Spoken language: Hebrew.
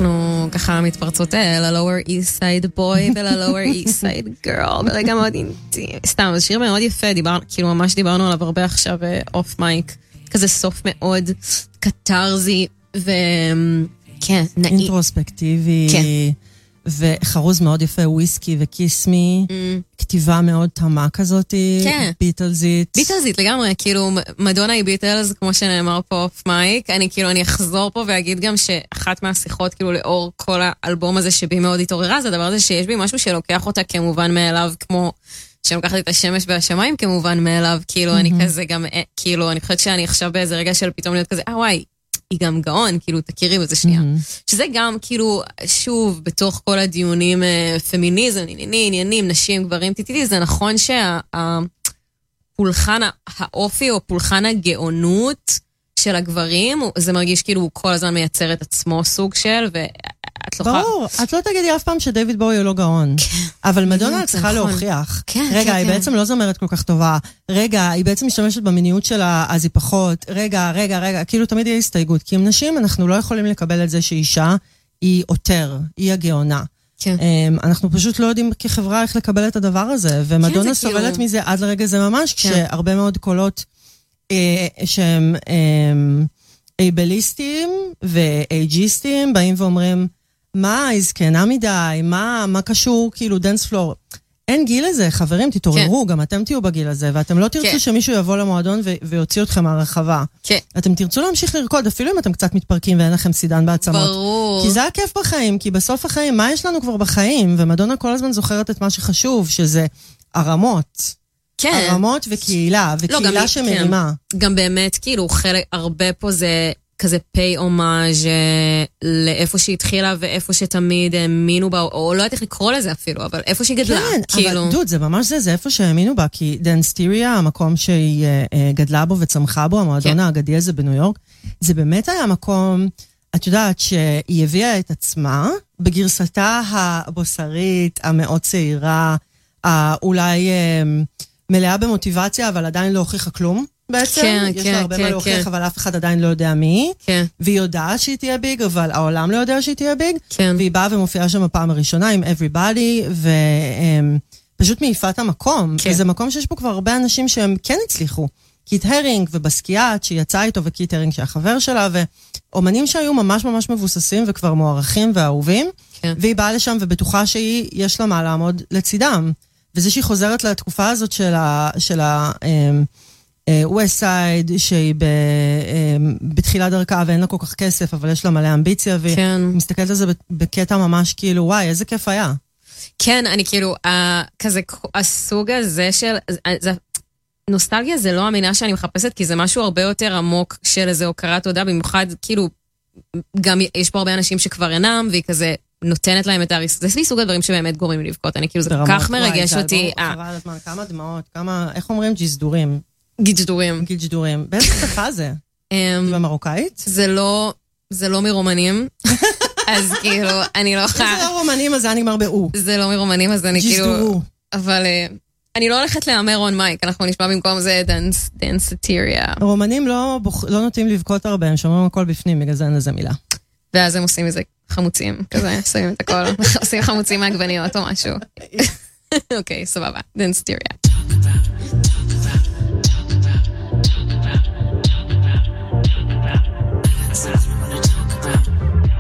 אנחנו ככה מתפרצות ל-Lower East Side Boy ול-Lower East Side Girl, ברגע מאוד אינטימי. סתם, זה שיר מאוד יפה, כאילו ממש דיברנו עליו הרבה עכשיו אוף מייק, כזה סוף מאוד קטרזי, וכן, נעים. אינטרוספקטיבי, וחרוז מאוד יפה, וויסקי וקיסמי, כתיבה מאוד תמה כזאת, ביטלזית. ביטלזית לגמרי, כאילו מדונה היא ביטלס, כמו שנאמר פה אוף מייק, אני אחזור פה ואגיד גם שאחת מהשיחות, כאילו לאור כל האלבום הזה שבי מאוד התעוררה, זה הדבר הזה שיש בי משהו שלוקח אותה כמובן מאליו, כמו שלוקחת את השמש והשמיים כמובן מאליו, כאילו אני כזה גם, כאילו אני חושבת שאני עכשיו באיזה רגע של פתאום להיות כזה, וואי, היא גם גאון, כאילו, תכירי בזה שנייה. שזה גם, כאילו, שוב, בתוך כל הדיונים, פמיניזם, עניינים, נשים, גברים, זה נכון שהפולחן האופי, או פולחן הגאונות של הגברים, זה מרגיש כאילו הוא כל הזמן מייצר את עצמו סוג של, ברור, את לא תגידי אף פעם שדייוויד בואי הוא לא גאון. אבל מדונה צריכה להוכיח. רגע, היא בעצם לא זמרת כל כך טובה. רגע, היא בעצם משתמשת במיניות שלה, אז היא פחות. רגע, כאילו תמיד יהיה הסתייגות. כי עם נשים אנחנו לא יכולים לקבל את זה שאישה היא עותר, היא הגאונה. אנחנו פשוט לא יודעים כחברה איך לקבל את הדבר הזה. ומדונה סובלת מזה עד לרגע זה ממש, כשהרבה מאוד קולות שהם אייבליסטים ואייג'יסטים באים ואומרים, מה, היא זקנה מדי, מה קשור, כאילו, דנס פלור. אין גיל לזה, חברים, תתעוררו, גם אתם תהיו בגיל הזה, ואתם לא תרצו שמישהו יבוא למועדון ויוציא אתכם מהרחבה. אתם תרצו להמשיך לרקוד, אפילו אם אתם קצת מתפרקים ואין לכם סידן בעצמות. ברור. כי זה הכיף בחיים, כי בסוף החיים, מה יש לנו כבר בחיים? ומדונה כל הזמן זוכרת את מה שחשוב, שזה הרמות. הרמות וקהילה, וקהילה שמרימה. גם באמת, כאילו, חלק, הרבה פה זה כזה פי אומאז' לאיפה שהיא התחילה ואיפה שתמיד האמינו בה, או לא יודעת איך לקרוא לזה אפילו, אבל איפה שהיא גדלה. כן, אבל דוד, זה ממש זה איפה שהאמינו בה, כי דנסטיריה, המקום שהיא גדלה בו וצמחה בו, המועדון האגדי הזה בניו יורק, זה באמת היה מקום, את יודעת, שהיא הביאה את עצמה, בגרסתה הבוסרית, המאוד צעירה, אולי מלאה במוטיבציה, אבל עדיין לא הוכיחה כלום. בעצם, יש לה הרבה מה להוכיח, אבל אף אחד עדיין לא יודע מי, והיא יודעת שהיא תהיה ביג, אבל העולם לא יודע שהיא תהיה ביג, והיא באה ומופיעה שם הפעם הראשונה עם everybody, ופשוט מעיפת המקום, וזה מקום שיש פה כבר הרבה אנשים שהם כן הצליחו, קיט הרינג ובסקיאט, שיצא איתו, וקיט הרינג שהחבר שלה, ואומנים שהיו ממש ממש מבוססים, וכבר מוערכים ואהובים, והיא באה לשם ובטוחה שיש לה מה לעמוד לצידם, וזה שהיא חוזרת לתקופה הזאת של ווסט סייד, שהיא בתחילת דרכה ואין לה כל כך כסף, אבל יש לה מלא אמביציה, והיא מסתכלת על זה בקטע ממש כאילו, וואי, איזה כיף היה. כן, אני כאילו, כזה, הסוג הזה של, נוסטלגיה זה לא המילה שאני מחפשת, כי זה משהו הרבה יותר עמוק של איזה הוקרת תודה, במיוחד, כאילו, גם יש פה הרבה אנשים שכבר אינם, והיא כזה נותנת להם את הריס, זה מסוג הדברים שבאמת גורמים לי לבכות, אני כאילו, זה כך מרגש אותי. כמה דמעות, איך אומרים ג'יזדורים? גיג'דורים. באיזה שפה זה? במרוקאית? זה לא מרומנים. אז כאילו, אני לא זה לא רומנים, אז זה נגמר באו. זה לא מרומנים, אז אני כאילו... גיג'דורו. אבל אני לא הולכת לאמר און מייק, אנחנו נשמע במקום זה דנסטיריה. רומנים לא נוטים לבכות הרבה, הם שומרים הכל בפנים, בגלל זה אין לזה מילה. ואז הם עושים איזה חמוצים, כזה, שמים את הכל, עושים חמוצים מהגווניות או משהו. אוקיי, סבבה. דנסטיריה.